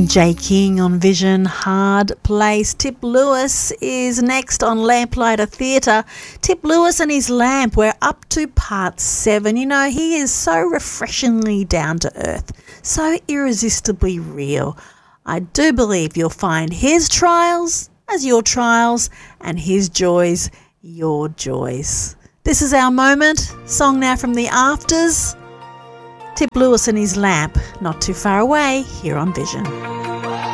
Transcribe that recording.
Jay King on Vision, Hard Place. Tip Lewis is next on Lamplighter Theatre. Tip Lewis and his lamp, we're up to part 7. You know, he is so refreshingly down to earth, so irresistibly real. I do believe you'll find his trials as your trials and his joys your joys. This is our moment. Song now from the Afters. Tip Lewis and his lamp, not too far away, here on Vision.